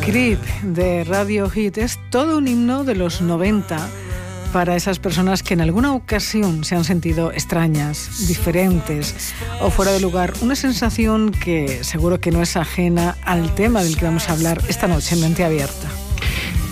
Creep de Radiohead es todo un himno de los 90 para esas personas que en alguna ocasión se han sentido extrañas, diferentes o fuera de lugar. Una sensación que seguro que no es ajena al tema del que vamos a hablar esta noche en Mente Abierta.